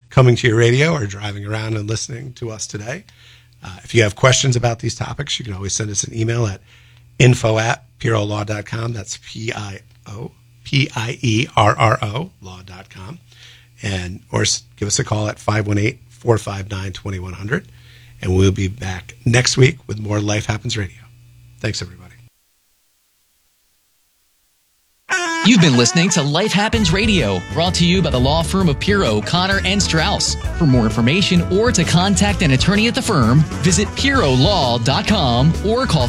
coming to your radio or driving around and listening to us today. If you have questions about these topics, you can always send us an email at info@pierrolaw.com. That's PIERRO law.com. Or give us a call at 518-459-2100. And we'll be back next week with more Life Happens Radio. Thanks, everybody. You've been listening to Life Happens Radio, brought to you by the law firm of Pirro, Connor, and Strauss. For more information or to contact an attorney at the firm, visit PirroLaw.com or call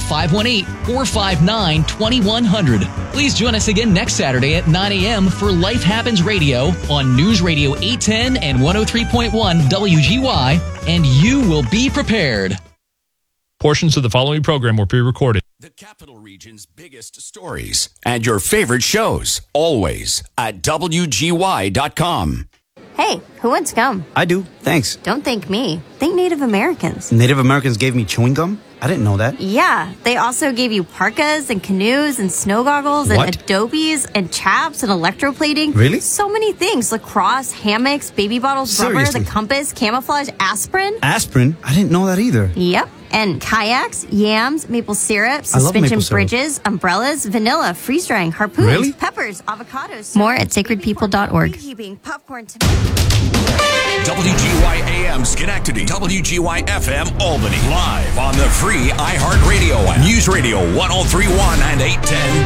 518-459-2100. Please join us again next Saturday at 9 a.m. for Life Happens Radio on News Radio 810 and 103.1 WGY, and you will be prepared. Portions of the following program were pre-recorded. The Capital Region's biggest stories and your favorite shows, always at WGY.com. Hey, who wants gum? I do, thanks. Don't thank me. Thank Native Americans. Native Americans gave me chewing gum? I didn't know that. Yeah, they also gave you parkas and canoes and snow goggles and adobes and chaps and electroplating. Really? So many things. Lacrosse, hammocks, baby bottles, Seriously? rubber, the compass, camouflage, aspirin. Aspirin? I didn't know that either. Yep. And kayaks, yams, maple syrup, I love suspension maple syrup. bridges, umbrellas, vanilla, freeze drying, harpoons, Really? peppers, avocados. More at sacredpeople.org. Popcorn, WGY AM Schenectady, WGY FM Albany, live on the free iHeartRadio app. News Radio 1031 and 810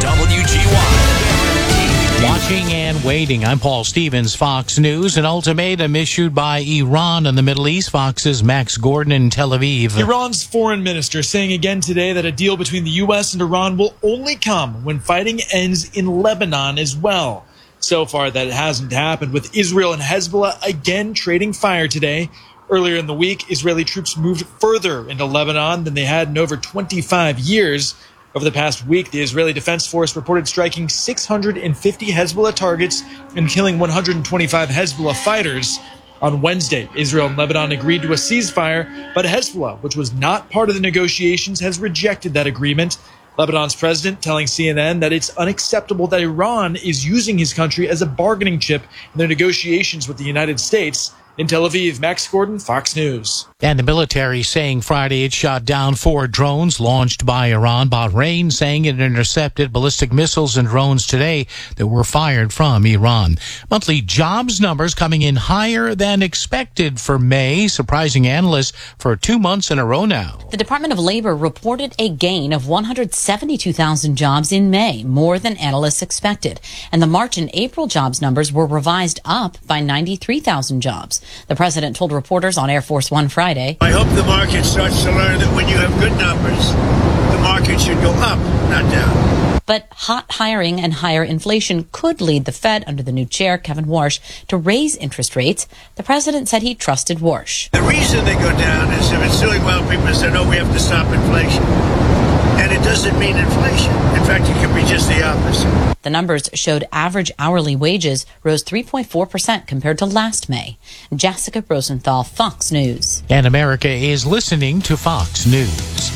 WGY. Watching and waiting. I'm Paul Stevens, Fox News. An ultimatum issued by Iran in the Middle East. Fox's Max Gordon in Tel Aviv. Iran's foreign minister saying again today that a deal between the U.S. and Iran will only come when fighting ends in Lebanon as well. So far, that hasn't happened, with Israel and Hezbollah again trading fire today. Earlier in the week, Israeli troops moved further into Lebanon than they had in over 25 years. Over the past week, the Israeli Defense Force reported striking 650 Hezbollah targets and killing 125 Hezbollah fighters. On Wednesday, Israel and Lebanon agreed to a ceasefire, but Hezbollah, which was not part of the negotiations, has rejected that agreement. Lebanon's president telling CNN that it's unacceptable that Iran is using his country as a bargaining chip in their negotiations with the United States. In Tel Aviv, Max Gordon, Fox News. And the military saying Friday it shot down 4 drones launched by Iran. Bahrain saying it intercepted ballistic missiles and drones today that were fired from Iran. Monthly jobs numbers coming in higher than expected for May, surprising analysts for 2 months in a row now. The Department of Labor reported a gain of 172,000 jobs in May, more than analysts expected. And the March and April jobs numbers were revised up by 93,000 jobs. The president told reporters on Air Force One Friday, I hope the market starts to learn that when you have good numbers, the market should go up, not down. But hot hiring and higher inflation could lead the Fed under the new chair, Kevin Warsh, to raise interest rates. The president said he trusted Warsh. The reason they go down is if it's doing well, people say, no, we have to stop inflation. And it doesn't mean inflation. In fact, it could be just the opposite. The numbers showed average hourly wages rose 3.4% compared to last May. Jessica Rosenthal, Fox News. And America is listening to Fox News.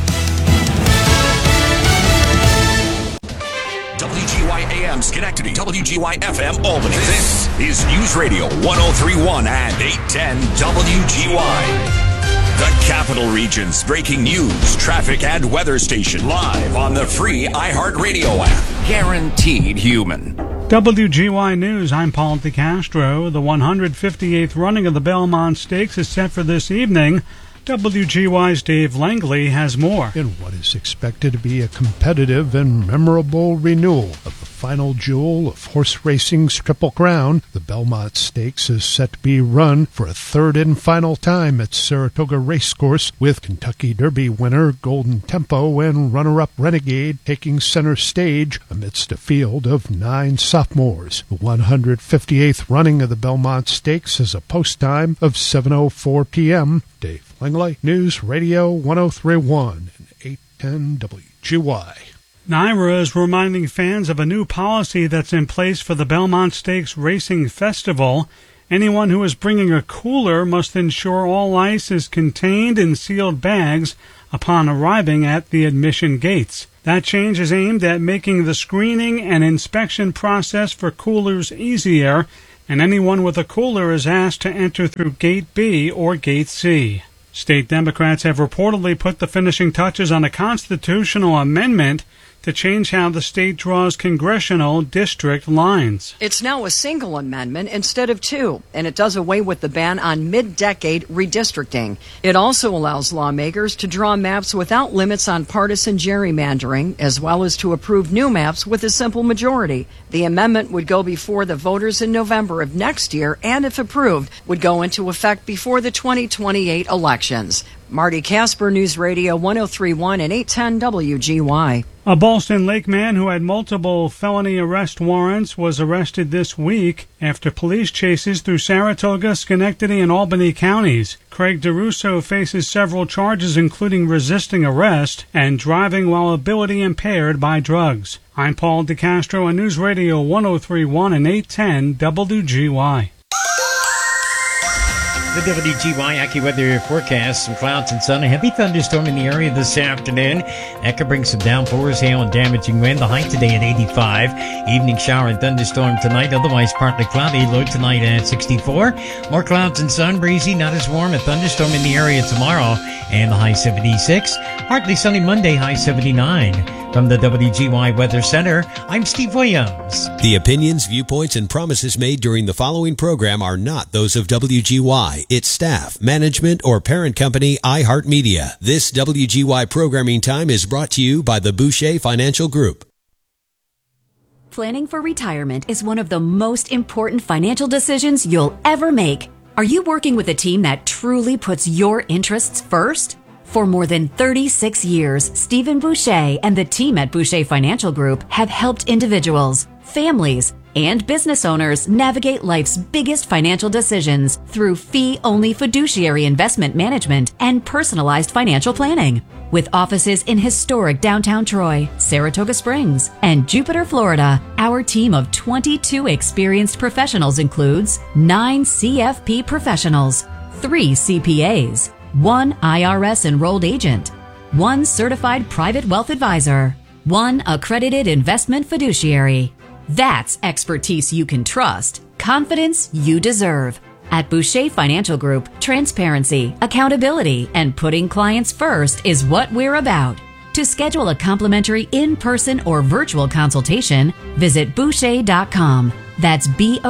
WGY AM Schenectady, WGY FM Albany. This is News Radio 1031 and 810 WGY. The Capital Region's breaking news, traffic, and weather station, live on the free iHeartRadio app. Guaranteed human. WGY News, I'm Paul DeCastro. The 158th running of the Belmont Stakes is set for this evening. WGY's Dave Langley has more. In what is expected to be a competitive and memorable renewal of the final jewel of horse racing's Triple Crown, the Belmont Stakes is set to be run for a third and final time at Saratoga Racecourse, with Kentucky Derby winner Golden Tempo and runner-up Renegade taking center stage amidst a field of 9 sophomores. The 158th running of the Belmont Stakes has a post time of 7:04 p.m. Dave Langley, News Radio 1031 and 810 WGY. NYRA is reminding fans of a new policy that's in place for the Belmont Stakes Racing Festival. Anyone who is bringing a cooler must ensure all ice is contained in sealed bags upon arriving at the admission gates. That change is aimed at making the screening and inspection process for coolers easier. and anyone with a cooler is asked to enter through Gate B or Gate C. State Democrats have reportedly put the finishing touches on a constitutional amendment to change how the state draws congressional district lines. It's now a single amendment instead of two, and it does away with the ban on mid-decade redistricting. It also allows lawmakers to draw maps without limits on partisan gerrymandering, as well as to approve new maps with a simple majority. The amendment would go before the voters in November of next year, and if approved, would go into effect before the 2028 elections. Marty Casper, News Radio 103.1 and 810 WGY. A Ballston Lake man who had multiple felony arrest warrants was arrested this week after police chases through Saratoga, Schenectady, and Albany counties. Craig DeRusso faces several charges, including resisting arrest and driving while ability impaired by drugs. I'm Paul DeCastro on News Radio 103.1 and 810 WGY. The WGY AccuWeather forecast: some clouds and sun, a heavy thunderstorm in the area this afternoon. That could bring some downpours, hail, and damaging wind. The high today at 85. Evening shower and thunderstorm tonight, otherwise partly cloudy. Low tonight at 64. More clouds and sun, breezy, not as warm. A thunderstorm in the area tomorrow, and the high 76. Partly sunny Monday, high 79. From the WGY Weather Center, I'm Steve Williams. The opinions, viewpoints, and promises made during the following program are not those of WGY, its staff, management, or parent company, iHeartMedia. This WGY programming time is brought to you by the Boucher Financial Group. Planning for retirement is one of the most important financial decisions you'll ever make. Are you working with a team that truly puts your interests first? For more than 36 years, Stephen Boucher and the team at Boucher Financial Group have helped individuals, families, and business owners navigate life's biggest financial decisions through fee-only fiduciary investment management and personalized financial planning. With offices in historic downtown Troy, Saratoga Springs, and Jupiter, Florida, our team of 22 experienced professionals includes 9 CFP professionals, 3 CPAs, 1 IRS enrolled agent, 1 certified private wealth advisor, 1 accredited investment fiduciary. That's expertise you can trust, confidence you deserve. At Boucher Financial Group, transparency, accountability, and putting clients first is what we're about. To schedule a complimentary in-person or virtual consultation, visit Boucher.com. That's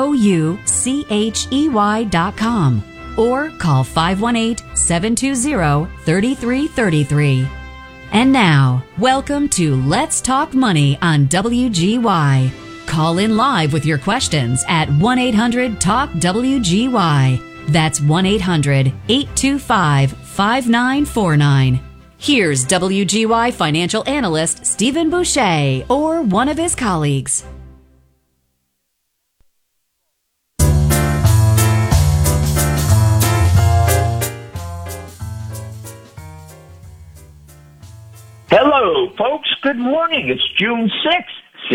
BOUCHEY.com. Or call 518-720-3333. And now, welcome to Let's Talk Money on WGY. Call in live with your questions at 1-800-TALK-WGY. That's 1-800-825-5949. Here's WGY financial analyst Stephen Boucher or one of his colleagues. Hello, folks. Good morning. It's June 6th,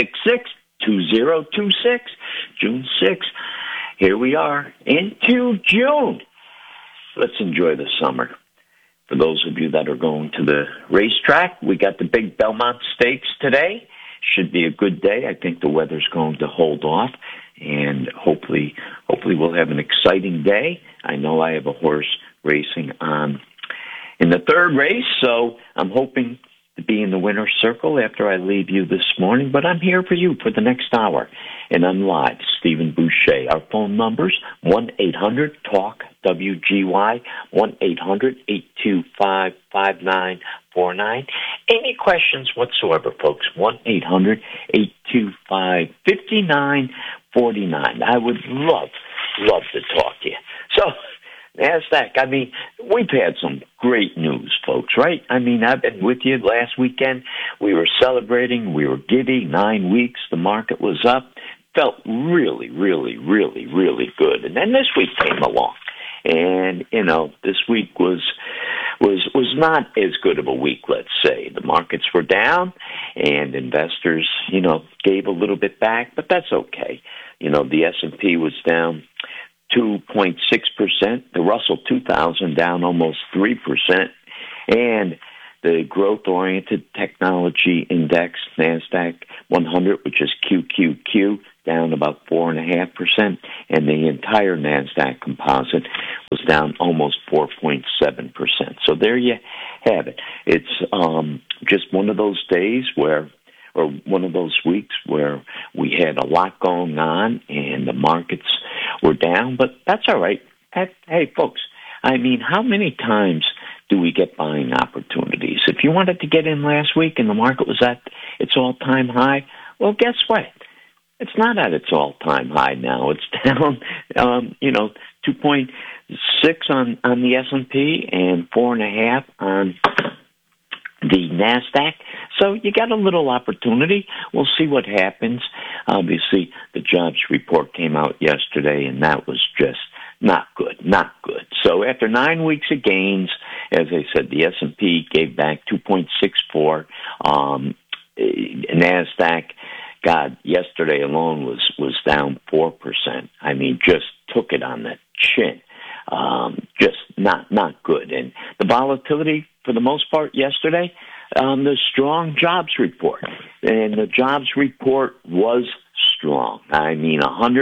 662026. June 6th. Here we are into June. Let's enjoy the summer. For those of you that are going to the racetrack, we got the big Belmont Stakes today. Should be a good day. I think the weather's going to hold off, and hopefully we'll have an exciting day. I know I have a horse racing on in the third race, so I'm hoping to be in the winner's circle after I leave you this morning, but I'm here for you for the next hour, and I'm live, Stephen Boucher. Our phone numbers, 1-800-TALK-WGY, 1-800-825-5949. Any questions whatsoever, folks, 1-800-825-5949. I would love to talk to you. So, NASDAQ, I mean, we've had some great news, folks, right? I mean, I've been with you last weekend. We were celebrating. We were giddy. 9 weeks. The market was up. Felt really, really, really, really good. And then this week came along. And, you know, this week was not as good of a week, let's say. The markets were down, and investors, you know, gave a little bit back, but that's okay. You know, the S&P was down 2.6%, the Russell 2000 down almost 3%, and the growth-oriented technology index, NASDAQ 100, which is QQQ, down about 4.5%, and the entire NASDAQ composite was down almost 4.7%. So there you have it. It's just one of those days where, or one of those weeks where we had a lot going on and the markets were down, but that's all right. Hey, folks, I mean, how many times do we get buying opportunities? If you wanted to get in last week and the market was at its all-time high, well, guess what? It's not at its all-time high now. It's down, 2.6 on the S&P and 4.5 on the NASDAQ. So you got a little opportunity. We'll see what happens. Obviously, the jobs report came out yesterday, and that was just not good. So after 9 weeks of gains, as I said, the S&P gave back 2.64. NASDAQ, God, yesterday alone was down 4%. I mean, just took it on the chin. Just not good. And the volatility, for the most part, yesterday, the strong jobs report. And the jobs report was strong. I mean,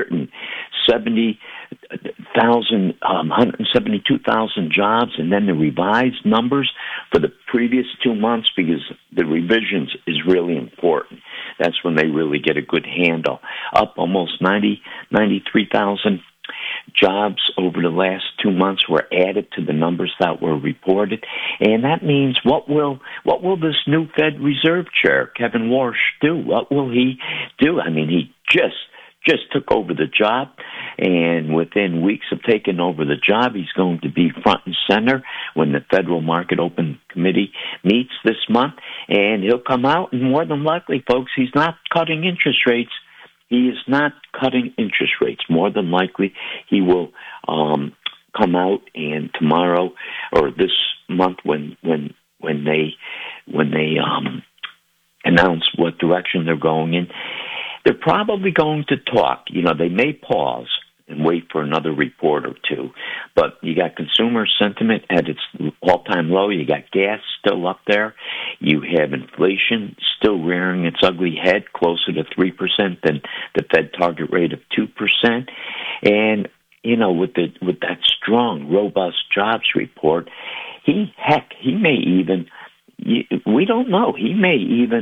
172,000 jobs, and then the revised numbers for the previous 2 months, because the revisions is really important. That's when they really get a good handle. Up almost 93,000 jobs over the last 2 months were added to the numbers that were reported. And that means what will this new Fed Reserve Chair, Kevin Warsh, do? What will he do? I mean, he just took over the job, and within weeks of taking over the job, he's going to be front and center when the Federal Market Open Committee meets this month, and he'll come out, and more than likely, folks, he's not cutting interest rates. He is not cutting interest rates. More than likely, he will come out, and tomorrow or this month, when they announce what direction they're going in, they're probably going to talk. They may pause and wait for another report or two, but you got consumer sentiment at its all-time low. You got gas still up there. You have inflation still rearing its ugly head, closer to 3% than the Fed target rate of 2%. And with that strong, robust jobs report, he may even, we don't know, he may even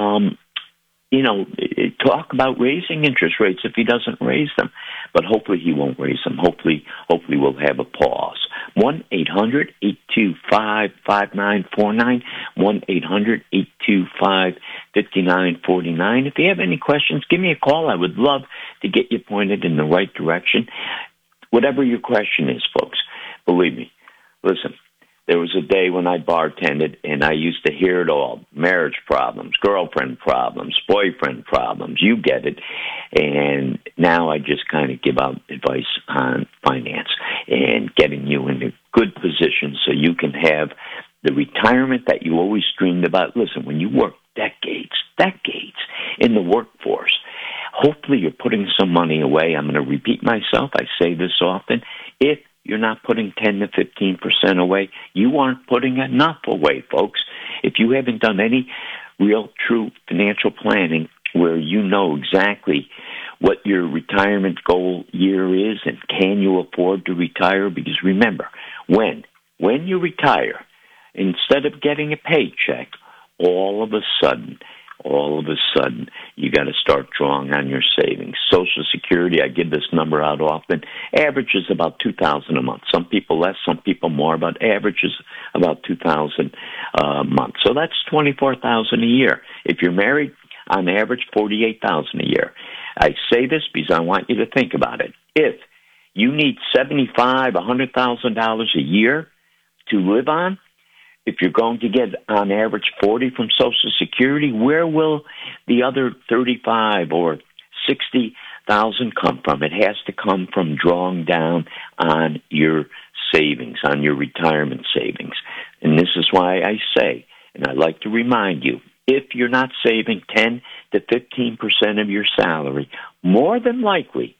talk about raising interest rates if he doesn't raise them. But hopefully he won't raise them. Hopefully we'll have a pause. 1-800-825-5949, 1-800-825-5949. If you have any questions, give me a call. I would love to get you pointed in the right direction. Whatever your question is, folks, believe me. Listen, there was a day when I bartended, and I used to hear it all. Marriage problems, girlfriend problems, boyfriend problems. You get it. And now I just kind of give out advice on finance and getting you in a good position so you can have the retirement that you always dreamed about. Listen, when you work decades in the workforce, hopefully you're putting some money away. I'm going to repeat myself. I say this often. If you're not putting 10 to 15% away, you aren't putting enough away, folks. If you haven't done any real, true financial planning where you know exactly what your retirement goal year is and can you afford to retire, because remember, when you retire, instead of getting a paycheck, all of a sudden, you got to start drawing on your savings. Social Security, I give this number out often, averages about $2,000 a month. Some people less, some people more, but averages about $2,000 a month. So that's $24,000 a year. If you're married, on average, $48,000 a year. I say this because I want you to think about it. If you need $75,000, $100,000 a year to live on, if you're going to get on average 40 from Social Security, where will the other 35 or 60,000 come from? It has to come from drawing down on your savings, on your retirement savings. And this is why I say, and I like to remind you, if you're not saving 10 to 15% of your salary, more than likely,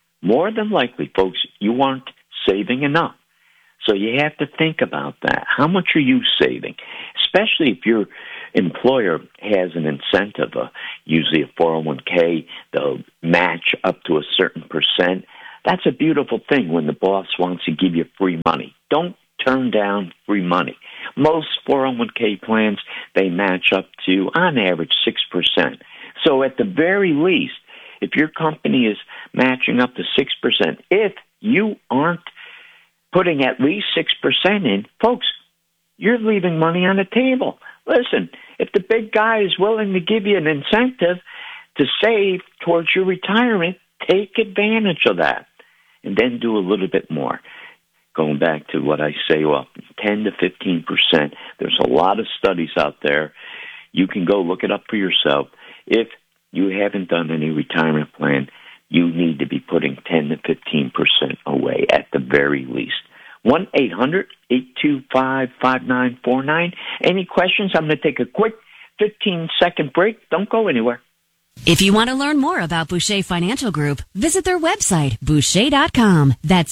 folks, you aren't saving enough. So you have to think about that. How much are you saving? Especially if you're employer has an incentive, usually a 401k, they'll match up to a certain percent. That's a beautiful thing when the boss wants to give you free money. Don't turn down free money. Most 401k plans, they match up to, on average, 6%. So at the very least, if your company is matching up to 6%, if you aren't putting at least 6% in, folks, you're leaving money on the table. Listen, if the big guy is willing to give you an incentive to save towards your retirement, take advantage of that and then do a little bit more. Going back to what I say, 10 to 15%. There's a lot of studies out there. You can go look it up for yourself. If you haven't done any retirement plan, you need to be putting 10 to 15% away at the very least. 1-800-825-5949. Any questions? I'm going to take a quick 15-second break. Don't go anywhere. If you want to learn more about Boucher Financial Group, visit their website, Boucher.com. That's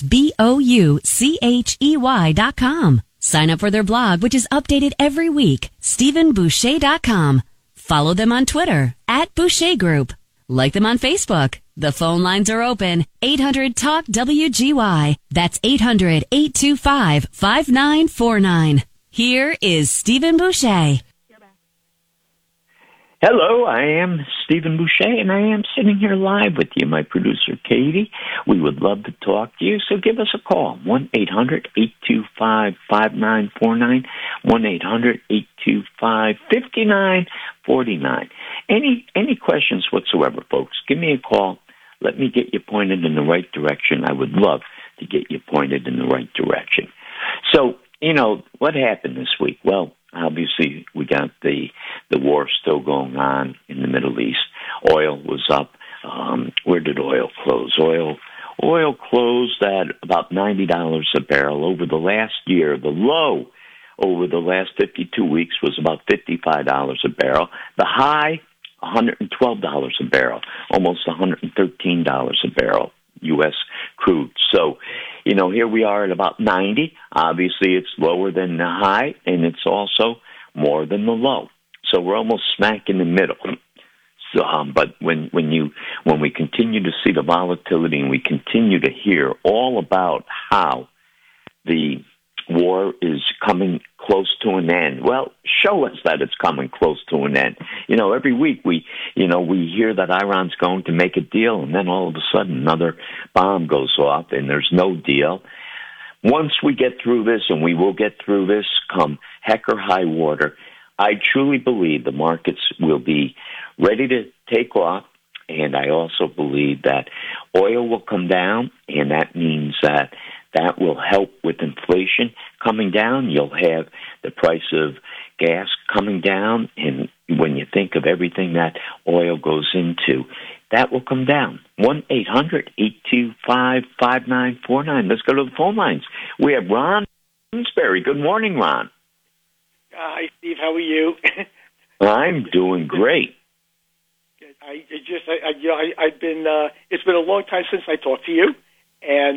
BOUCHEY.com. Sign up for their blog, which is updated every week, StephenBoucher.com. Follow them on Twitter, @Boucher Group. Like them on Facebook. The phone lines are open, 800-TALK-WGY. That's 800-825-5949. Here is Stephen Boucher. Hello, I am Stephen Boucher, and I am sitting here live with you, my producer, Katie. We would love to talk to you, so give us a call, 1-800-825-5949, 1-800-825-5949. Any questions whatsoever, folks, give me a call. Let me get you pointed in the right direction. I would love to get you pointed in the right direction. So, what happened this week? Well, obviously, we got the war still going on in the Middle East. Oil was up. Where did oil close? Oil closed at about $90 a barrel. Over the last year, the low over the last 52 weeks was about $55 a barrel. The high, $112 a barrel, almost $113 a barrel, U.S. crude. So, here we are at about 90. Obviously, it's lower than the high, and it's also more than the low. So we're almost smack in the middle. So, but when we continue to see the volatility and we continue to hear all about how the war is coming close to an end, well, show us that it's coming close to an end. Every week we hear that Iran's going to make a deal, and then all of a sudden another bomb goes off and there's no deal. Once we get through this, and we will get through this come heck or high water, I truly believe the markets will be ready to take off, and I also believe that oil will come down, and that means that will help with inflation coming down. You'll have the price of gas coming down, and when you think of everything that oil goes into, that will come down. 1-800-825-5949. Let's go to the phone lines. We have Ron Kingsbury. Good morning, Ron. Hi, Steve. How are you? I'm doing great. I've been. It's been a long time since I talked to you, and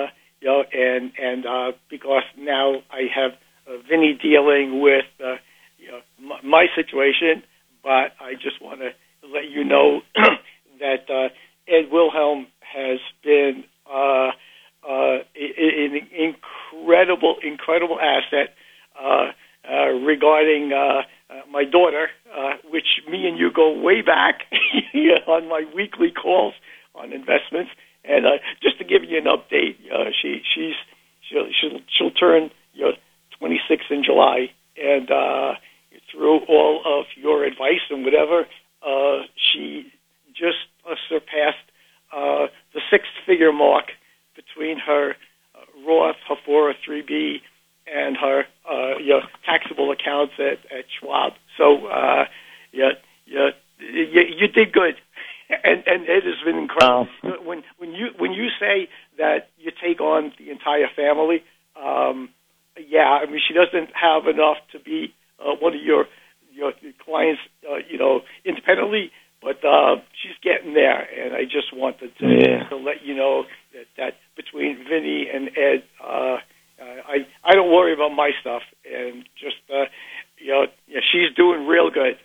because now I have Vinny dealing with my situation, but I just want to let you know that Ed Wilhelm has been an incredible asset regarding my daughter, which me and you go way back on my weekly calls on investments. And just to give you an update, she'll turn 26 in July, and through all of your advice and whatever, she just surpassed the six-figure mark between her Roth, her 403B, and her taxable accounts at Schwab. So you did good. And it has been incredible. When you say that you take on the entire family, she doesn't have enough to be one of your clients, independently, but she's getting there. And I just wanted to let you know that between Vinny and Ed, I don't worry about my stuff, and just she's doing real good.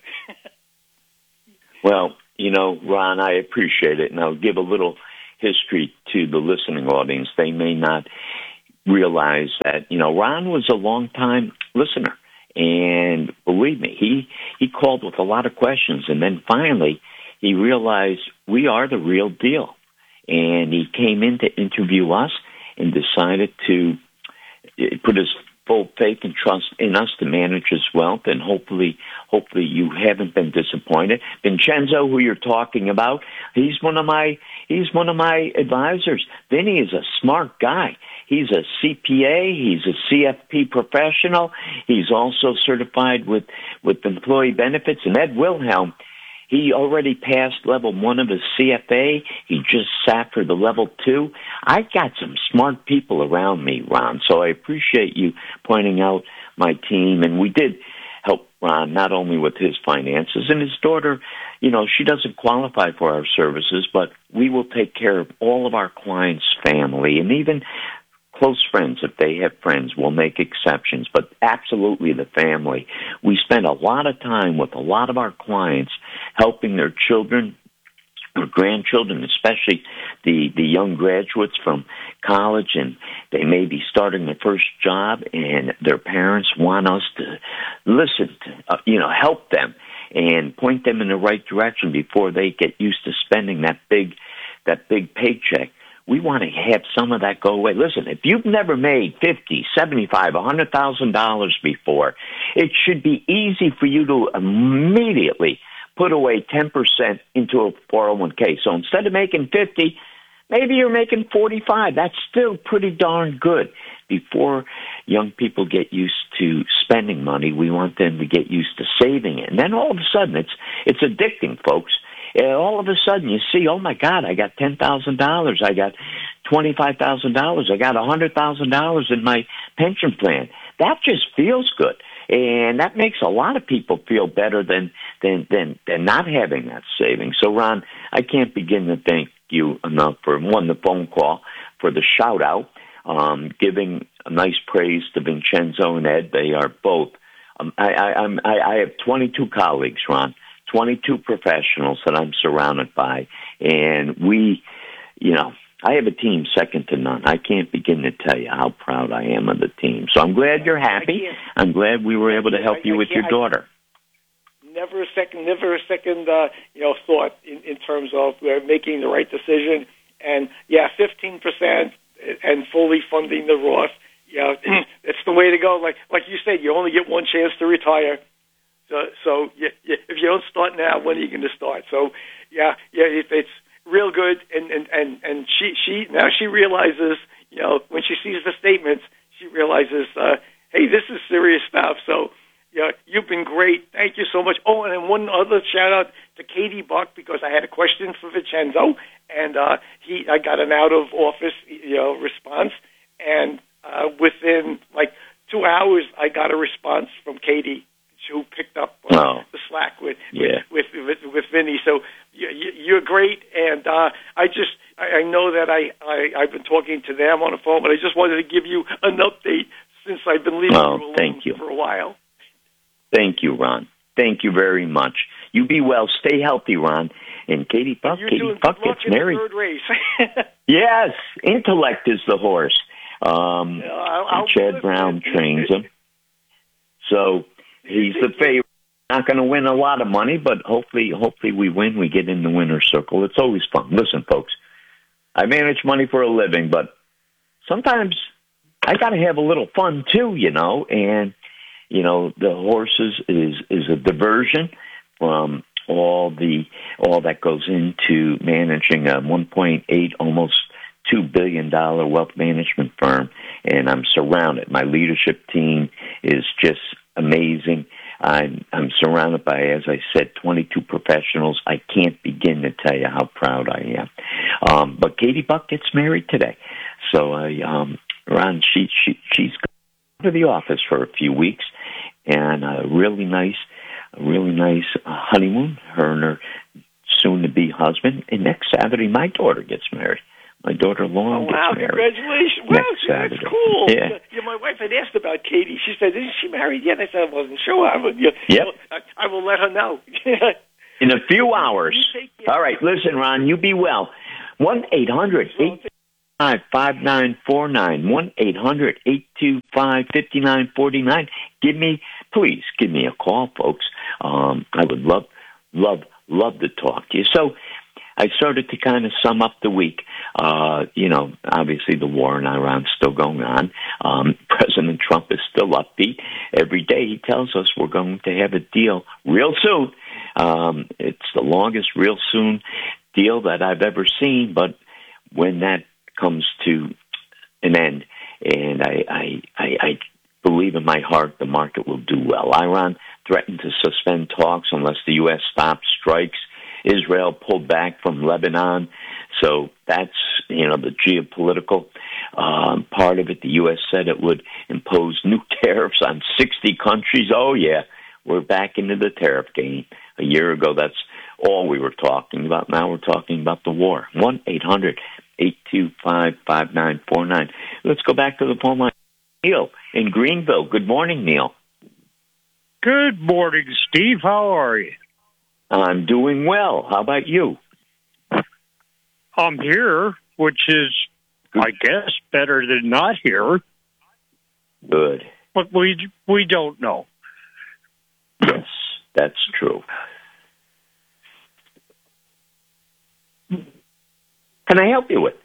Well, Ron, I appreciate it, and I'll give a little history to the listening audience. They may not realize that, Ron was a long-time listener, and believe me, he called with a lot of questions, and then finally he realized we are the real deal, and he came in to interview us and decided to put his full faith and trust in us to manage his wealth, and hopefully you haven't been disappointed. Vincenzo, who you're talking about, he's one of my advisors. Vinny is a smart guy. He's a CPA. He's a CFP professional. He's also certified with employee benefits. And Ed Wilhelm, he already passed level 1 of his CFA. He just sat for the level 2. I got some smart people around me, Ron, so I appreciate you pointing out my team. And we did help Ron not only with his finances, and his daughter, she doesn't qualify for our services, but we will take care of all of our clients' family, and even close friends, if they have friends, we'll make exceptions, but absolutely the family. We spend a lot of time with a lot of our clients helping their children or grandchildren, especially the young graduates from college, and they may be starting their first job, and their parents want us to listen to, help them and point them in the right direction before they get used to spending that big paycheck. We want to have some of that go away. Listen, if you've never made $50,000, $75,000, $100,000 before, it should be easy for you to immediately put away 10% into a 401k. So instead of making 50, maybe you're making 45. That's still pretty darn good. Before young people get used to spending money, we want them to get used to saving it. And then all of a sudden, it's addicting, folks. All of a sudden you see, oh my God, I got $10,000, I got $25,000, I got $100,000 in my pension plan. That just feels good. And that makes a lot of people feel better than not having that savings. So Ron, I can't begin to thank you enough for the phone call, for the shout out, giving a nice praise to Vincenzo and Ed. They are both, I have 22 colleagues, Ron. 22 professionals that I'm surrounded by, and I have a team second to none. I can't begin to tell you how proud I am of the team. So I'm glad you're happy. I'm glad we were able to help you with your daughter. Never a second thought in terms of making the right decision. And 15% and fully funding the Roth. It's the way to go. Like you said, you only get one chance to retire. So if you don't start now, when are you going to start? So it's real good, and she realizes, when she sees the statements, she realizes, hey, this is serious stuff. So you've been great. Thank you so much. Oh, and then one other shout out to Katie Buck, because I had a question for Vincenzo, and I got an out of office response, and within 2 hours I got a response from Katie, who picked up the slack with Vinny. So you're great, and I know that I've been talking to them on the phone, but I just wanted to give you an update since I've been leaving you alone for a while. Thank you, Ron. Thank you very much. You be well. Stay healthy, Ron. And Katie Buck gets married. Third race. Yes, intellect is the horse. Chad Brown trains him. So he's the favorite. Not going to win a lot of money, but hopefully we win. We get in the winner's circle. It's always fun. Listen, folks, I manage money for a living, but sometimes I got to have a little fun too, and the horses is a diversion from all that goes into managing a 1.8, almost $2 billion wealth management firm, and I'm surrounded. My leadership team is just amazing. I'm surrounded by, as I said, 22 professionals. I can't begin to tell you how proud I am. But Katie Buck gets married today, so Ron, she's going to the office for a few weeks, and a really nice honeymoon. Her and her soon-to-be husband. And next Saturday, my daughter gets married. My daughter Lauren gets married. Congratulations. Well, next Saturday. That's cool. Yeah. My wife had asked about Katie. She said, isn't she married yet? I said, I wasn't sure. I will let her know. In a few hours. All right, listen, Ron, you be well. 1-800-825-5949. 1-800-825-5949. Please give me a call, folks. I would love to talk to you. So I started to kind of sum up the week. Obviously the war in Iran is still going on. President Trump is still upbeat. Every day he tells us we're going to have a deal real soon. It's the longest real soon deal that I've ever seen, but when that comes to an end, and I believe in my heart the market will do well. Iran threatened to suspend talks unless the U.S. stops strikes. Israel pulled back from Lebanon. So that's, the geopolitical part of it. The U.S. said it would impose new tariffs on 60 countries. Oh, yeah, we're back into the tariff game. A year ago, that's all we were talking about. Now we're talking about the war. 1-800-825-5949. Let's go back to the phone line. Neil in Greenville. Good morning, Neil. Good morning, Steve. How are you? I'm doing well. How about you? I'm here, which is, I guess, better than not here. Good. But we don't know. Yes, that's true. Can I help you with?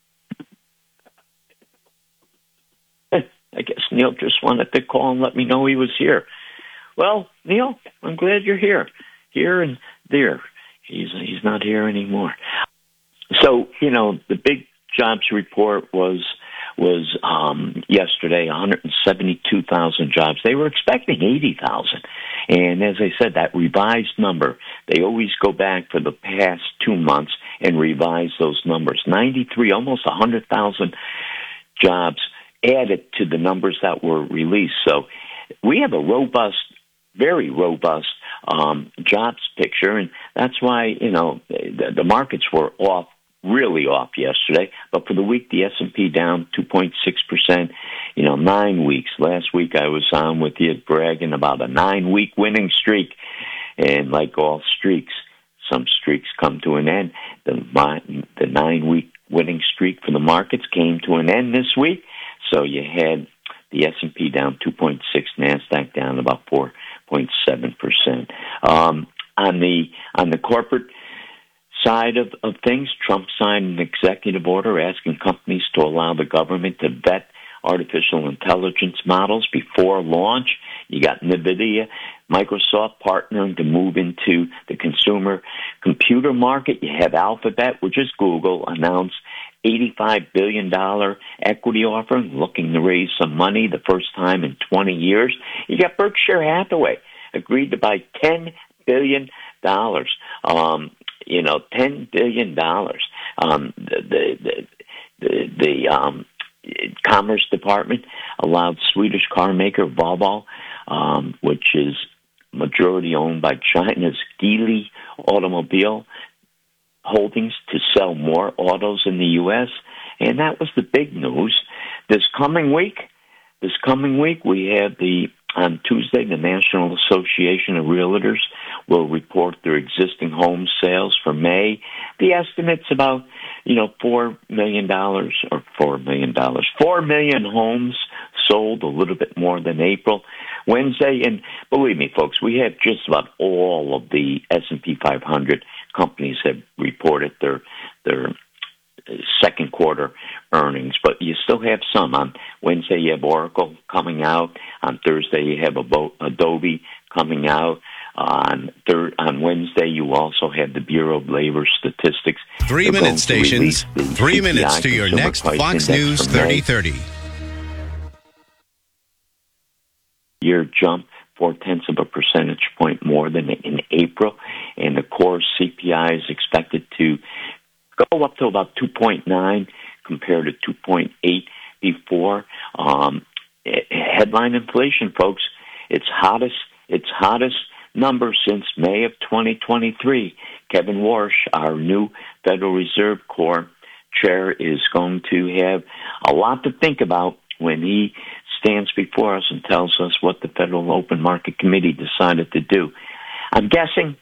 I guess Neil just wanted to call and let me know he was here. Well, Neil, I'm glad you're here. Here and there. He's not here anymore. So, the big jobs report was yesterday, 172,000 jobs. They were expecting 80,000. And as I said, that revised number, they always go back for the past 2 months and revise those numbers. 93, almost 100,000 jobs added to the numbers that were released. So we have a robust, very robust jobs picture, and that's why the markets were off, really off yesterday. But for the week, the S&P down 2.6%. 9 weeks. Last week I was on with you bragging about a 9-week winning streak, and like all streaks, some streaks come to an end. The 9-week winning streak for the markets came to an end this week. So you had the S&P down 2.6%, NASDAQ down about 4.7%. On the corporate side of things, Trump signed an executive order asking companies to allow the government to vet artificial intelligence models before launch. You got NVIDIA, Microsoft partnering to move into the consumer computer market. You have Alphabet, which is Google, announced $85 billion equity offering, looking to raise some money, the first time in 20 years. You got Berkshire Hathaway, agreed to buy $10 billion. $10 billion. The Commerce Department allowed Swedish car maker Volvo, which is majority owned by China's Geely Automobile Holdings, to sell more autos in the U.S., and that was the big news. This coming week, we have on Tuesday, the National Association of Realtors will report their existing home sales for May. The estimate's about, $4 million. 4 million homes sold, a little bit more than April. Wednesday, and believe me, folks, we have just about all of the S&P 500 companies have reported their second quarter earnings, but you still have some. On Wednesday, you have Oracle coming out. On Thursday, you have Adobe coming out. On Wednesday, you also have the Bureau of Labor Statistics. 3-minute stations, 3 minutes to your next Fox News 3030. Year jump 0.4 percentage point more than in April, and the core CPI is expected to go up to about 2.9 compared to 2.8 before. Headline inflation, folks, its hottest number since May of 2023. Kevin Warsh, our new Federal Reserve Corps chair is going to have a lot to think about when he stands before us and tells us what the Federal Open Market Committee decided to do. I'm guessing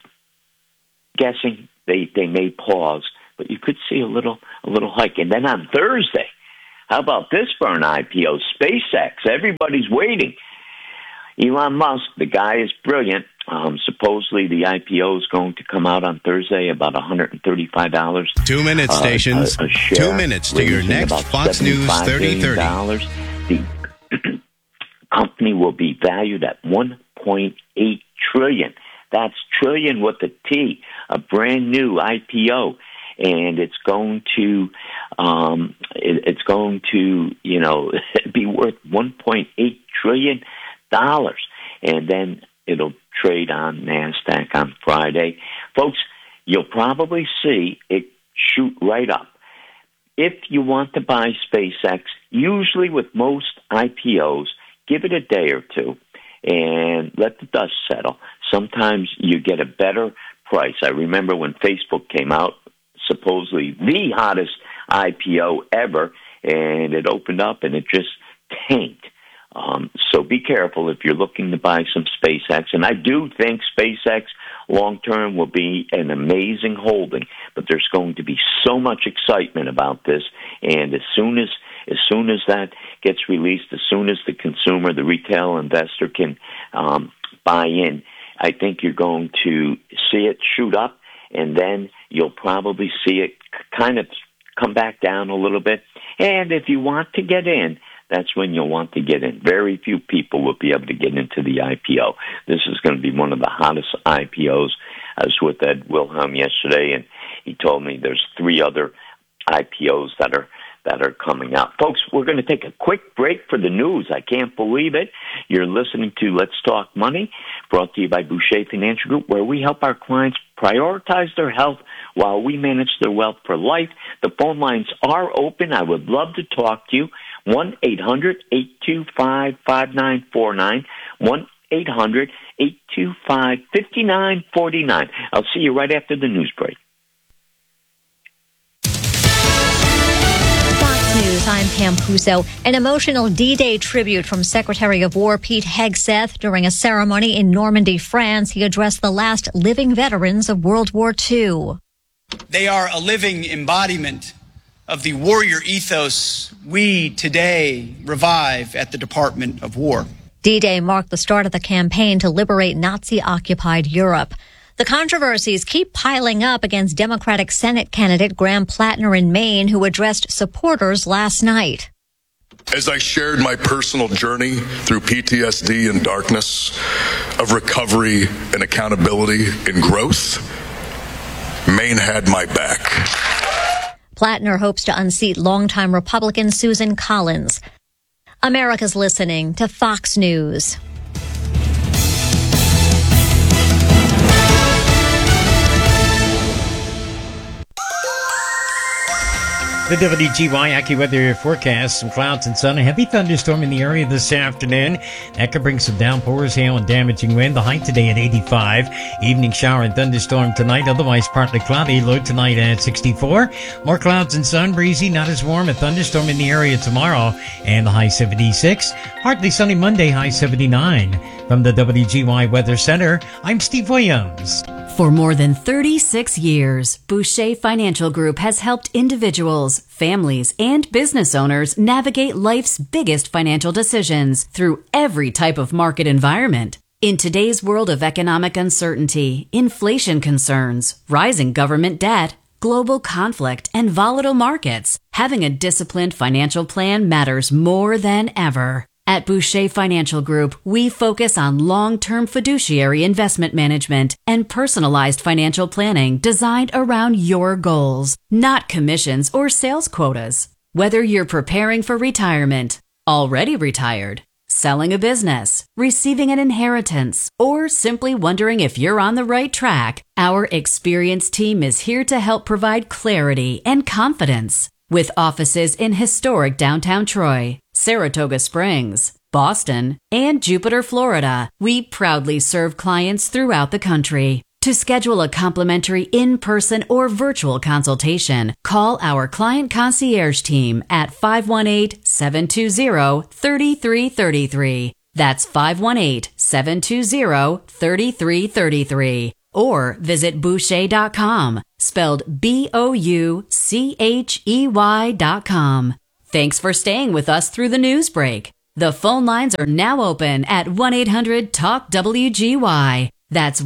they may pause, but you could see a little hike. And then on Thursday, how about this for an IPO? SpaceX, everybody's waiting. Elon Musk, the guy is brilliant. Supposedly the IPO is going to come out on Thursday about $135. 2 minutes, stations. A share, 2 minutes to your next Fox News 3030. The company will be valued at $1.8 trillion. That's trillion with a T, a brand new IPO. And it's going to be worth $1.8 trillion. And then it'll trade on NASDAQ on Friday. Folks, you'll probably see it shoot right up. If you want to buy SpaceX, usually with most IPOs, give it a day or two and let the dust settle. Sometimes you get a better price. I remember when Facebook came out, supposedly the hottest IPO ever, and it opened up and it just tanked. So be careful if you're looking to buy some SpaceX. And I do think SpaceX long-term will be an amazing holding, but there's going to be so much excitement about this. And as soon as that gets released, as soon as the consumer, the retail investor can buy in, I think you're going to see it shoot up, and then you'll probably see it kind of come back down a little bit. And if you want to get in, that's when you'll want to get in. Very few people will be able to get into the IPO. This is going to be one of the hottest IPOs. I was with Ed Wilhelm yesterday, and he told me there's 3 other IPOs that are coming out. Folks, we're going to take a quick break for the news. I can't believe it. You're listening to Let's Talk Money, brought to you by Boucher Financial Group, where we help our clients prioritize their health while we manage their wealth for life. The phone lines are open. I would love to talk to you. 1-800-825-5949. 1-800-825-5949. I'll see you right after the news break. News. I'm Pam Puso. An emotional D-Day tribute from Secretary of War Pete Hegseth during a ceremony in Normandy, France. He addressed the last living veterans of World War II. They are a living embodiment of the warrior ethos we today revive at the Department of War. D-Day marked the start of the campaign to liberate Nazi-occupied Europe. The controversies keep piling up against Democratic Senate candidate Graham Plattner in Maine, who addressed supporters last night. As I shared my personal journey through PTSD and darkness, of recovery and accountability and growth, Maine had my back. Plattner hopes to unseat longtime Republican Susan Collins. America's listening to Fox News. The WGY AccuWeather forecast: some clouds and sun, a heavy thunderstorm in the area this afternoon. That could bring some downpours, hail, and damaging wind. The high today at 85. Evening shower and thunderstorm tonight, otherwise partly cloudy. Low tonight at 64. More clouds and sun, breezy, not as warm. A thunderstorm in the area tomorrow, and the high 76. Partly sunny Monday, high 79. From the WGY Weather Center, I'm Steve Williams. For more than 36 years, Boucher Financial Group has helped individuals, families, and business owners navigate life's biggest financial decisions through every type of market environment. In today's world of economic uncertainty, inflation concerns, rising government debt, global conflict, and volatile markets, having a disciplined financial plan matters more than ever. At Boucher Financial Group, we focus on long-term fiduciary investment management and personalized financial planning designed around your goals, not commissions or sales quotas. Whether you're preparing for retirement, already retired, selling a business, receiving an inheritance, or simply wondering if you're on the right track, our experienced team is here to help provide clarity and confidence. With offices in historic downtown Troy, Saratoga Springs, Boston, and Jupiter, Florida, we proudly serve clients throughout the country. To schedule a complimentary in-person or virtual consultation, call our client concierge team at 518-720-3333. That's 518-720-3333. Or visit Boucher.com, spelled BOUCHEY.com. Thanks for staying with us through the news break. The phone lines are now open at 1-800-TALK-WGY. That's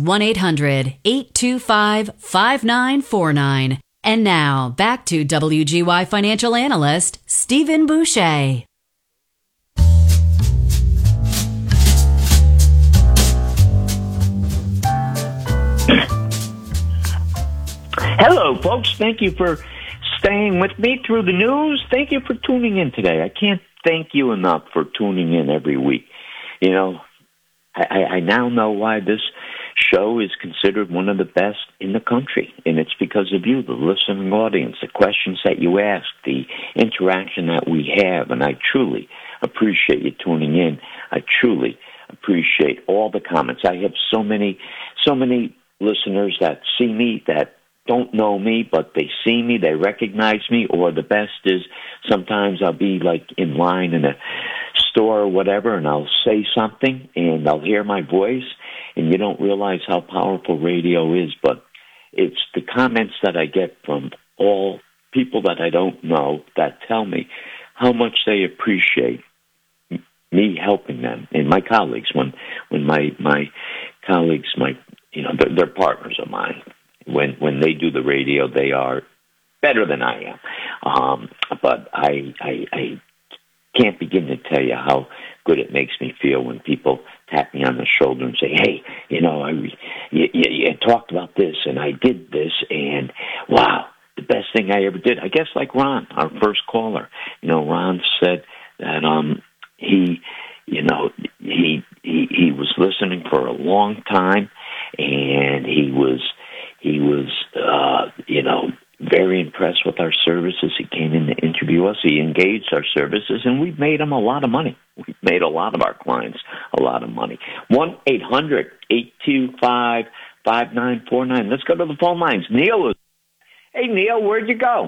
1-800-825-5949. And now, back to WGY financial analyst, Stephen Boucher. Hello, folks. Thank you for staying with me through the news. Thank you for tuning in today. I can't thank you enough for tuning in every week. You know, I now know why this show is considered one of the best in the country, and it's because of you, the listening audience, the questions that you ask, the interaction that we have, and I truly appreciate you tuning in. I truly appreciate all the comments. I have so many listeners that see me that don't know me, but they see me, they recognize me, or the best is sometimes I'll be like in line in a store or whatever, and I'll say something, and I'll hear my voice, and you don't realize how powerful radio is, but it's the comments that I get from all people that I don't know that tell me how much they appreciate me helping them, and my colleagues, when my colleagues, they're partners of mine. When they do the radio, they are better than I am. But I can't begin to tell you how good it makes me feel when people tap me on the shoulder and say, "Hey, you talked about this, and I did this, and wow, the best thing I ever did." I guess like Ron, our first caller. Ron said that he was listening for a long time, and he was very impressed with our services. He came in to interview us. He engaged our services, and we've made him a lot of money. We've made a lot of our clients a lot of money. 1-800-825-5949. Let's go to the phone lines. Neil Hey, Neil, where'd you go?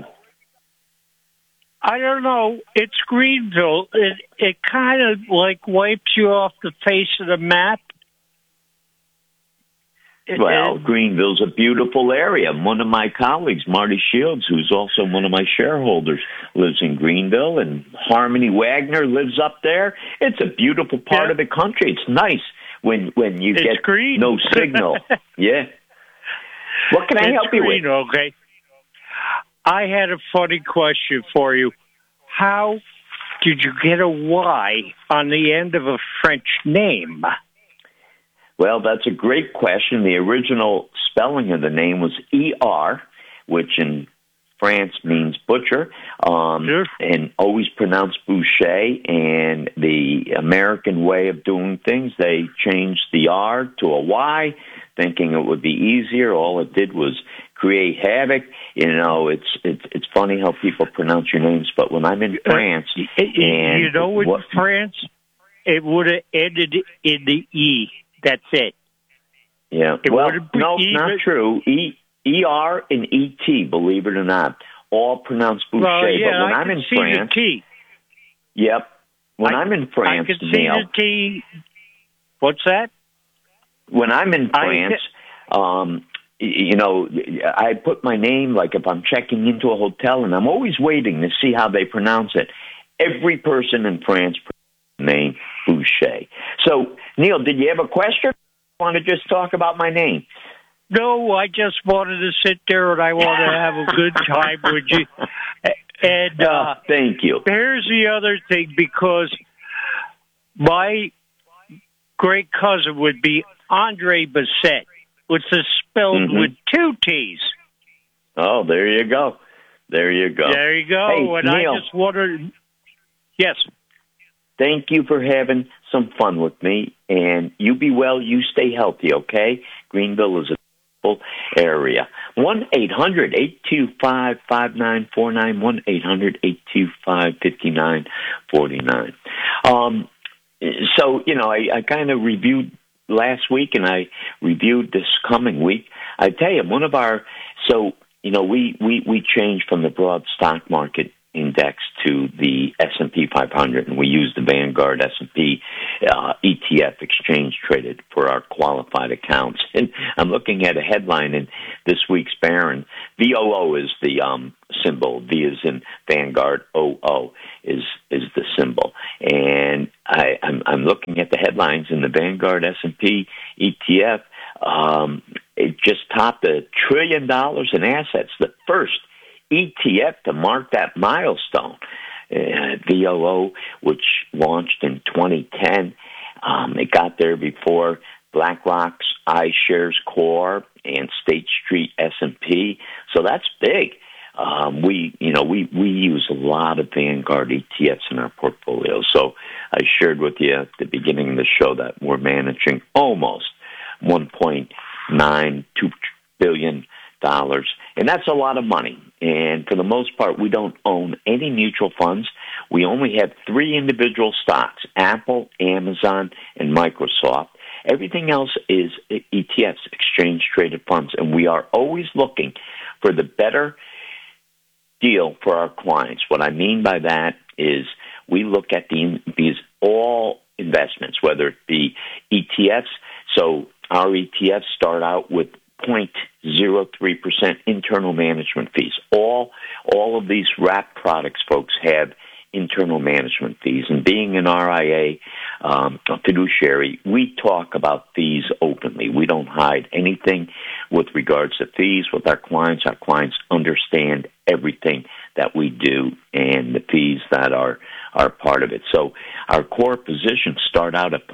I don't know. It's Greenville. It kind of like wipes you off the face of the map. Well, Greenville's a beautiful area. One of my colleagues, Marty Shields, who's also one of my shareholders, lives in Greenville, and Harmony Wagner lives up there. It's a beautiful part of the country. It's nice when you get green. No signal. Yeah. What can I help you with? Okay. I had a funny question for you. How did you get a Y on the end of a French name? Well, that's a great question. The original spelling of the name was E-R, which in France means butcher, and always pronounced Boucher. And the American way of doing things, they changed the R to a Y, thinking it would be easier. All it did was create havoc. It's funny how people pronounce your names, but when I'm in France... in France, it would have ended in the E. That's it. Yeah. No, not true. E-R and E-T, believe it or not, all pronounced Boucher. Well, yeah, but when I'm in France... the T. Yep. I'm in France, I can see the T. What's that? When I'm in France, I put my name, like if I'm checking into a hotel, and I'm always waiting to see how they pronounce it. Every person in France pronounced the name Boucher. So, Neil, did you have a question? Or want to just talk about my name? No, I just wanted to sit there and I want to have a good time with you. And thank you. Here's the other thing, because my great cousin would be Andre Bissett, which is spelled with two T's. Oh, there you go. There you go. There you go. Hey, and Neil, I just wondered, yes. Thank you for having some fun with me, and you be well, you stay healthy, okay? Greenville is a beautiful area. 1-800-825-5949, 1-800-825-5949. So, I kind of reviewed last week, and I reviewed this coming week. I tell you, we changed from the broad stock market index to the S&P 500, and we use the Vanguard S&P ETF exchange traded for our qualified accounts. And I'm looking at a headline in this week's Barron. VOO is the symbol. V is in Vanguard. OO is the symbol. And I'm looking at the headlines in the Vanguard S&P ETF. It just topped $1 trillion in assets. The first ETF to mark that milestone. VOO, which launched in 2010. It got there before BlackRock's iShares Core and State Street S&P. So that's big. We use a lot of Vanguard ETFs in our portfolio. So I shared with you at the beginning of the show that we're managing almost $1.92 billion. And that's a lot of money. And for the most part, we don't own any mutual funds. We only have 3 individual stocks, Apple, Amazon, and Microsoft. Everything else is ETFs, exchange-traded funds. And we are always looking for the better deal for our clients. What I mean by that is we look at these all investments, whether it be ETFs. So our ETFs start out with 0.03% internal management fees. All of these wrap products, folks, have internal management fees. And being an RIA, a fiduciary, we talk about fees openly. We don't hide anything with regards to fees with our clients. Our clients understand everything that we do and the fees that are part of it. So our core positions start out at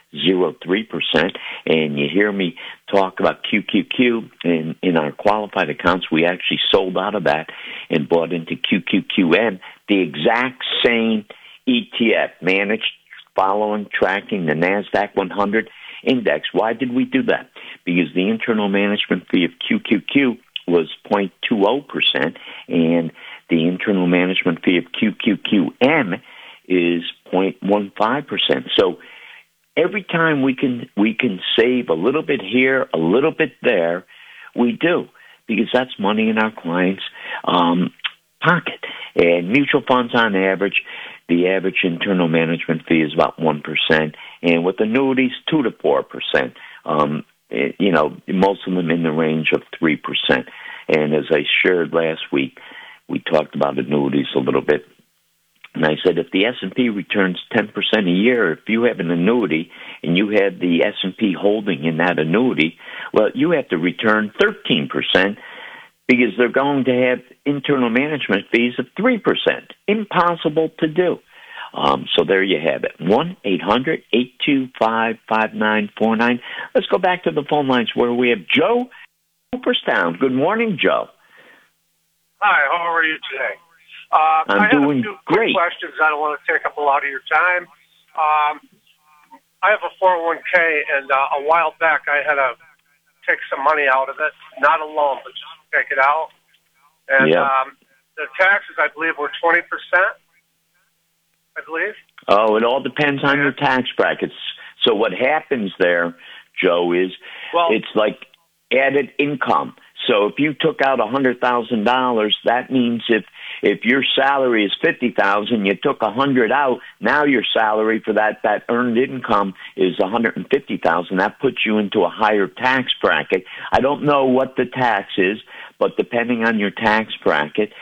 0.03%, and you hear me talk about QQQ. In our qualified accounts, we actually sold out of that and bought into QQQM, the exact same ETF, managed tracking the NASDAQ 100 index. Why did we do that? Because the internal management fee of QQQ was 0.20%, and the internal management fee of QQQM is 0.15%. So every time we can save a little bit here, a little bit there, we do, because that's money in our clients' pocket. And mutual funds, on average, the average internal management fee is about 1%, and with annuities, 2 to 4%. Most of them in the range of 3%. And as I shared last week, we talked about annuities a little bit. And I said, if the S&P returns 10% a year, if you have an annuity and you have the S&P holding in that annuity, well, you have to return 13% because they're going to have internal management fees of 3%. Impossible to do. So there you have it. 1-800-825-5949. Let's go back to the phone lines where we have Joe Cooperstown. Good morning, Joe. Hi, how are you today? I'm doing a few great. Quick questions. I don't want to take up a lot of your time. I have a 401k, and a while back I had to take some money out of it. Not a loan, but just take it out. And the taxes, I believe, were 20%. I believe. Oh, it all depends on your tax brackets. So what happens there, Joe, is it's like added income. So if you took out $100,000, that means if your salary is $50,000, you took $100 out. Now your salary for that earned income is $150,000. That puts you into a higher tax bracket. I don't know what the tax is, but depending on your tax bracket,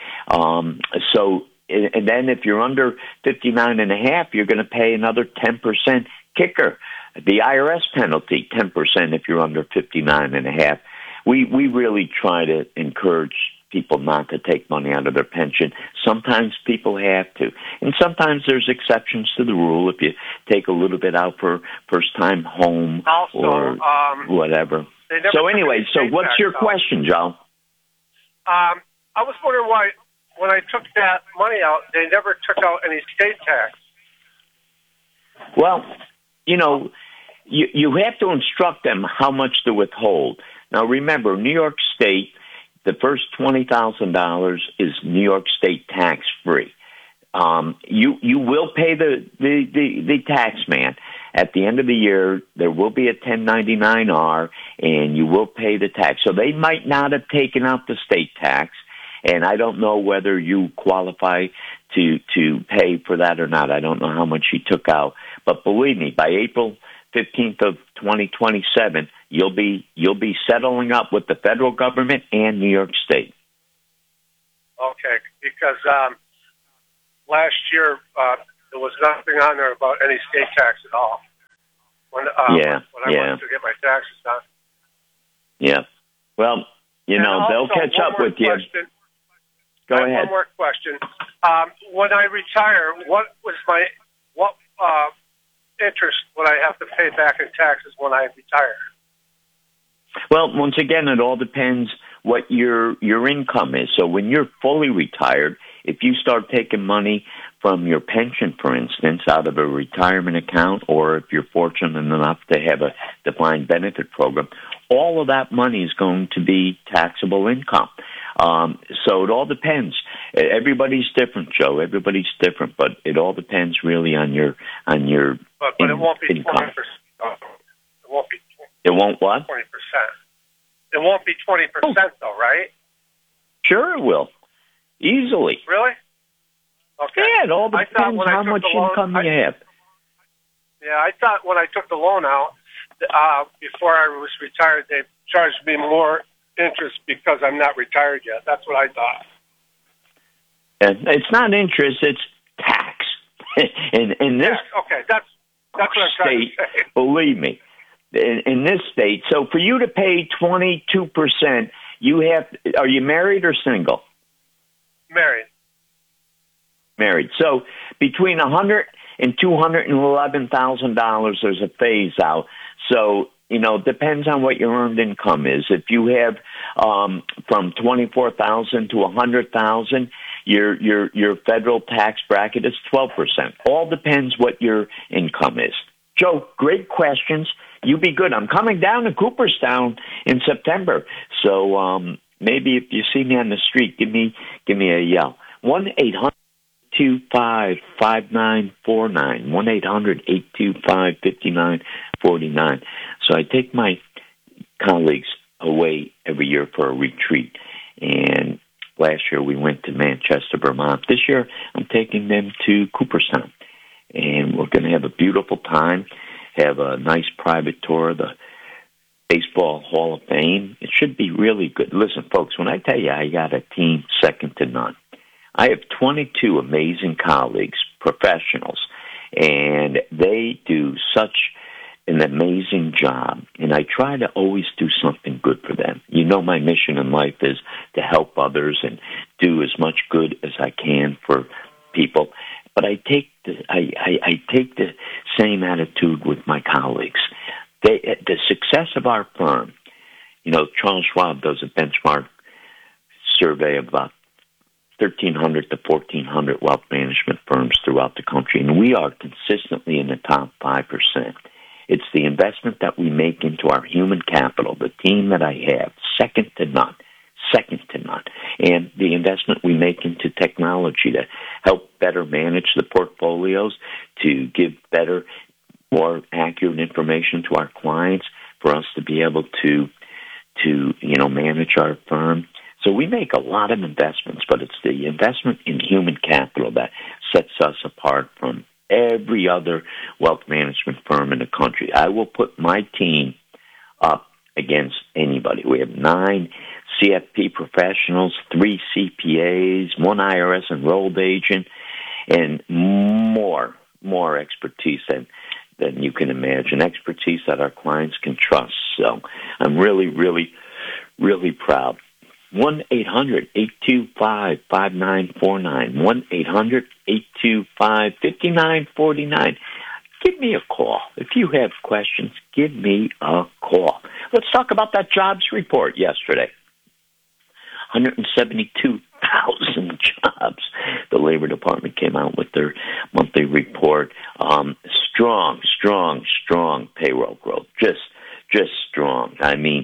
and then if you're under 59.5, you're going to pay another 10% kicker. The IRS penalty, 10% if you're under 59.5. We really try to encourage people not to take money out of their pension. Sometimes people have to. And sometimes there's exceptions to the rule if you take a little bit out for first-time home or whatever. So anyway, what's your question, Joe? I was wondering why, when I took that money out, they never took out any state tax. Well, you have to instruct them how much to withhold. Now, remember, New York State, the first $20,000 is New York State tax-free. You will pay the tax man at the end of the year, there will be a 1099-R, and you will pay the tax. So they might not have taken out the state tax, and I don't know whether you qualify to pay for that or not. I don't know how much you took out. But believe me, by April 15th of 2027, you'll be settling up with the federal government and New York State. Okay, because last year there was nothing on there about any state tax at all. When I wanted to get my taxes done. Yeah. Well, they'll catch up with you. Go ahead. One more question. When I retire, what interest would I have to pay back in taxes when I retire? Well, once again, it all depends what your income is. So when you're fully retired, if you start taking money from your pension, for instance, out of a retirement account, or if you're fortunate enough to have a defined benefit program, all of that money is going to be taxable income. So it all depends. Everybody's different, Joe. Everybody's different, but it all depends really on your But it won't be 20%. It won't be. It won't what? 20%. It won't be 20% though, right? Sure, it will. Easily. Really? Okay. Yeah, it all depends how much income you have. Yeah, I thought when I took the loan out, before I was retired, they charged me more interest because I'm not retired yet. That's what I thought. And it's not interest; it's tax. in this okay, that's what I'm trying to say. Believe me, in this state, so for you to pay 22%, you have. Are you married or single? Married. So between $100,000 and $211,000, there's a phase out. So depends on what your earned income is. If you have from $24,000 to $100,000, your federal tax bracket is 12%. All depends what your income is. Joe, great questions. You be good. I'm coming down to Cooperstown in September, so maybe if you see me on the street, give me a yell. 1-800-825-5949. 1-800-825-5949. So I take my colleagues away every year for a retreat. And last year we went to Manchester, Vermont. This year I'm taking them to Cooperstown. And we're going to have a beautiful time, have a nice private tour of the Baseball Hall of Fame. It should be really good. Listen, folks, when I tell you I got a team second to none, I have 22 amazing colleagues, professionals, and they do such an amazing job, and I try to always do something good for them. My mission in life is to help others and do as much good as I can for people, but I take the same attitude with my colleagues. The success of our firm, Charles Schwab does a benchmark survey of about 1,300 to 1,400 wealth management firms throughout the country, and we are consistently in the top 5%. It's the investment that we make into our human capital, the team that I have, second to none, and the investment we make into technology to help better manage the portfolios, to give better, more accurate information to our clients, for us to be able to manage our firm. So we make a lot of investments, but it's the investment in human capital that sets us apart from every other wealth management firm in the country. I will put my team up against anybody. We have 9 CFP professionals, 3 CPAs, 1 IRS enrolled agent, and more expertise than you can imagine, expertise that our clients can trust. So I'm really, really, really proud. 1-800-825-5949. 1-800-825-5949. Give me a call. If you have questions, give me a call. Let's talk about that jobs report yesterday. 172,000 jobs. The Labor Department came out with their monthly report. Strong payroll growth. Just strong. I mean,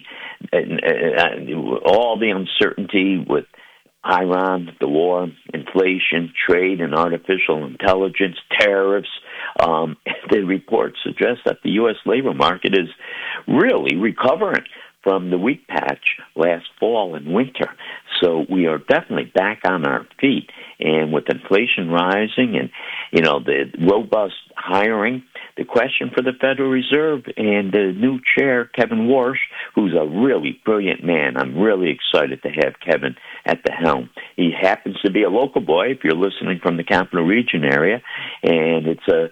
all the uncertainty with Iran, the war, inflation, trade and artificial intelligence, tariffs, The report suggests that the U.S. labor market is really recovering from the weak patch last fall and winter. So we are definitely back on our feet. And with inflation rising and, the robust hiring, the question for the Federal Reserve and the new chair, Kevin Warsh, who's a really brilliant man. I'm really excited to have Kevin at the helm. He happens to be a local boy, if you're listening from the Capital Region area. And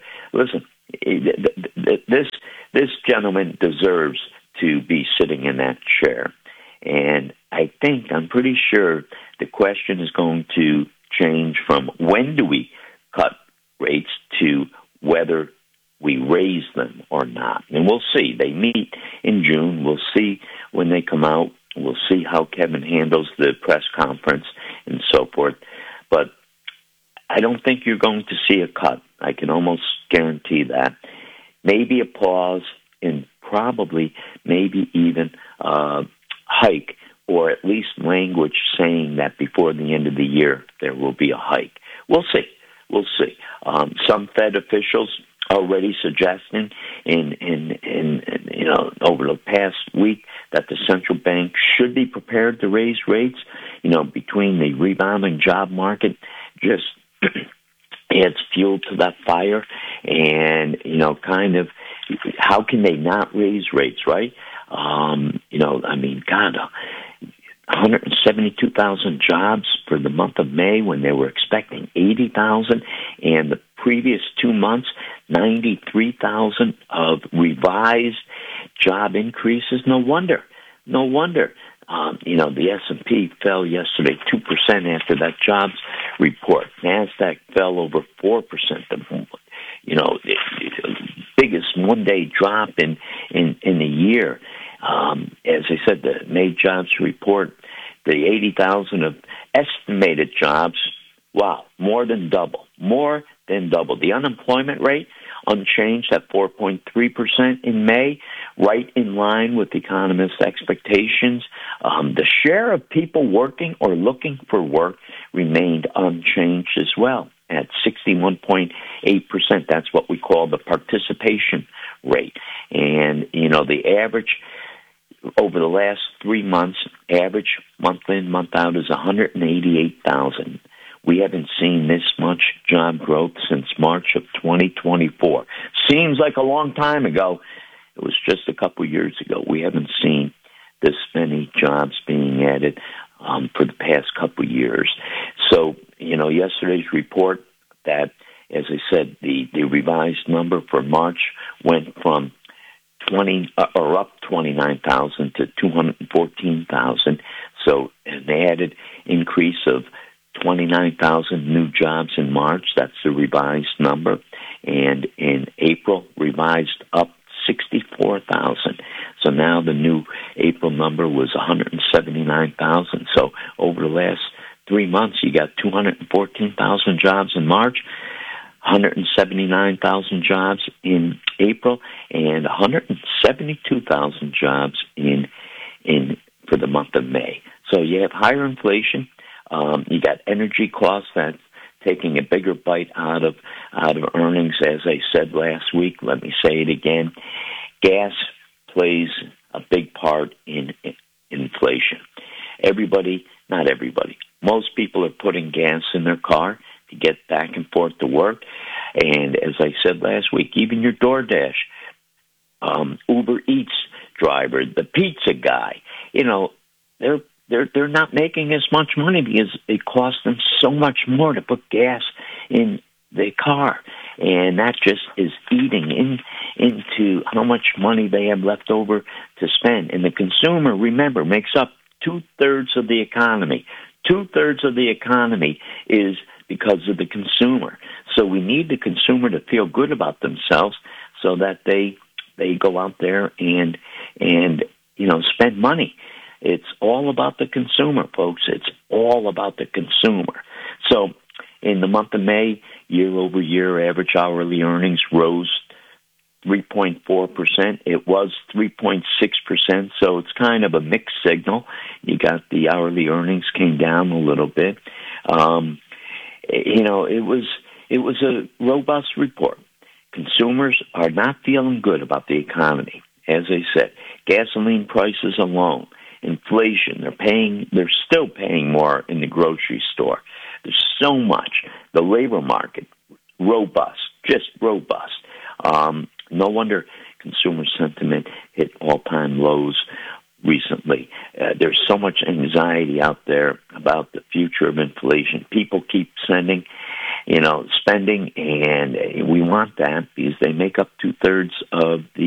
this gentleman deserves to be sitting in that chair. And I'm pretty sure the question is going to change from when do we cut rates to whether we raise them or not. And we'll see. They meet in June. We'll see when they come out. We'll see how Kevin handles the press conference and so forth. But I don't think you're going to see a cut. I can almost guarantee that. Maybe a pause and probably maybe even a hike, or at least language saying that before the end of the year there will be a hike. We'll see. Some Fed officials already suggesting over the past week that the central bank should be prepared to raise rates. Between the rebounding job market, just adds fuel to that fire, and kind of how can they not raise rates, right? 172,000 jobs for the month of May when they were expecting 80,000, and the previous 2 months, 93,000 of revised job increases. No wonder. The S&P fell yesterday 2% after that jobs report. NASDAQ fell over 4%. The biggest one-day drop in a year. As I said, the May jobs report, the 80,000 of estimated jobs, wow, more than double. The unemployment rate, unchanged at 4.3% in May, right in line with economists' expectations. The share of people working or looking for work remained unchanged as well at 61.8%. That's what we call the participation rate. And, the average over the last 3 months, average month in, month out is 188,000. We haven't seen this much job growth since March of 2024. Seems like a long time ago. It was just a couple years ago. We haven't seen this many jobs being added for the past couple years. So, yesterday's report that, as I said, the revised number for March went from up 29,000 to 214,000. So an added increase of 29,000 new jobs in March. That's the revised number. And in April, revised up 64,000. So now the new April number was 179,000. So over the last 3 months, you got 214,000 jobs in March, 179,000 jobs in April, and 172,000 jobs in for the month of May. So you have higher inflation. You got energy costs that's taking a bigger bite out of earnings. As I said last week, let me say it again. Gas plays a big part in inflation. Not everybody. Most people are putting gas in their car to get back and forth to work. And as I said last week, even your DoorDash, Uber Eats driver, the pizza guy, they're not making as much money because it costs them so much more to put gas in the car. And that just is eating into how much money they have left over to spend. And the consumer, remember, makes up 2/3 of the economy. 2/3 of the economy is because of the consumer. So we need the consumer to feel good about themselves so that they go out there and spend money. It's all about the consumer, folks. It's all about the consumer. So in the month of May, year-over-year average hourly earnings rose 3.4%. It was 3.6%, so it's kind of a mixed signal. You got the hourly earnings came down a little bit. It was a robust report. consumers are not feeling good about the economy. As I said, gasoline prices alone, inflation, they're still paying more in the grocery store. There's so much. The labor market, robust, just robust. No wonder consumer sentiment hit all-time lows recently. There's so much anxiety out there about the future of inflation. People keep spending, and we want that because they make up 2/3 of the